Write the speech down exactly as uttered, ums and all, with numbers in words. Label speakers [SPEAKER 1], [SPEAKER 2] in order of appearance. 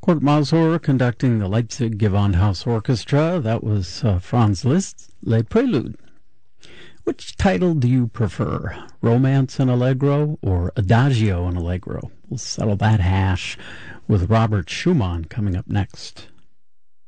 [SPEAKER 1] Kurt Masur conducting the Leipzig Gewandhaus Orchestra. That was uh, Franz Liszt's Les Préludes. Which title do you prefer, Romance and Allegro or Adagio and Allegro? We'll settle that hash with Robert Schumann coming up next.